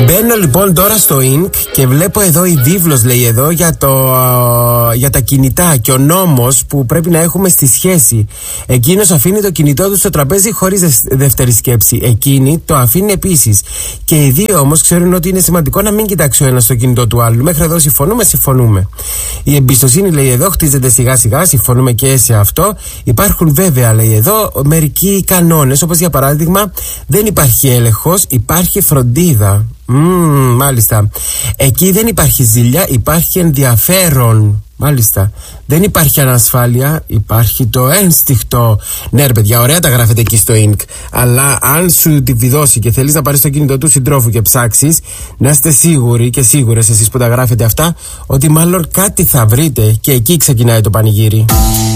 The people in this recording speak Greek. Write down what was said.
Μπαίνω λοιπόν τώρα στο Ink και βλέπω εδώ η βίβλος, λέει εδώ, για τα κινητά και ο νόμος που πρέπει να έχουμε στη σχέση. Εκείνος αφήνει το κινητό του στο τραπέζι χωρίς δεύτερη σκέψη. Εκείνη το αφήνει επίσης. Και οι δύο όμως ξέρουν ότι είναι σημαντικό να μην κοιτάξει ο ένας στο κινητό του άλλου. Μέχρι εδώ συμφωνούμε. Η εμπιστοσύνη, λέει εδώ, χτίζεται σιγά σιγά. Συμφωνούμε και σε αυτό. Υπάρχουν βέβαια, λέει εδώ, μερικοί κανόνες, όπως για παράδειγμα δεν υπάρχει έλεγχος, υπάρχει φροντίδα. Μάλιστα. Εκεί δεν υπάρχει ζήλια, υπάρχει ενδιαφέρον. Μάλιστα. Δεν υπάρχει ανασφάλεια, υπάρχει το ένστικτο. Ναι, ρε παιδιά, ωραία τα γράφετε εκεί στο Ink. Αλλά αν σου τη βιδώσει και θέλεις να πάρεις το κινητό του συντρόφου και ψάξεις, να είστε σίγουροι και σίγουρες εσείς που τα γράφετε αυτά, ότι μάλλον κάτι θα βρείτε και εκεί ξεκινάει το πανηγύρι.